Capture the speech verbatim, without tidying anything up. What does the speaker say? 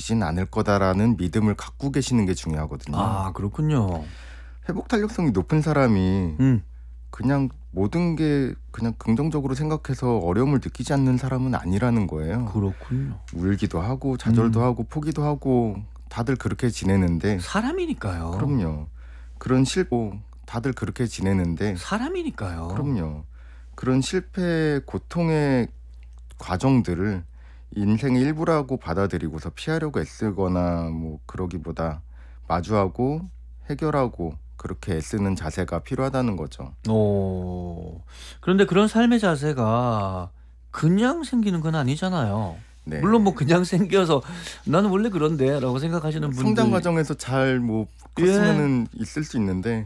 오진 않을 거다라는 믿음을 갖고 계시는 게 중요하거든요. 아 그렇군요. 회복 탄력성이 높은 사람이 음. 그냥 모든 게 그냥 긍정적으로 생각해서 어려움을 느끼지 않는 사람은 아니라는 거예요. 그렇군요. 울기도 하고 좌절도 음. 하고 포기도 하고 다들 그렇게 지내는데 사람이니까요. 그럼요. 그런 실고 다들 그렇게 지내는데 사람이니까요. 그럼요. 그런 실패, 고통의 과정들을 인생의 일부라고 받아들이고서 피하려고 애쓰거나 뭐 그러기보다 마주하고 해결하고 그렇게 애쓰는 자세가 필요하다는 거죠. 어. 그런데 그런 삶의 자세가 그냥 생기는 건 아니잖아요. 네. 물론 뭐 그냥 생겨서 '나는 원래 그런데.'라고 생각하시는 분들 성장 과정에서 잘 뭐 예. 컸으면은 있을 수 있는데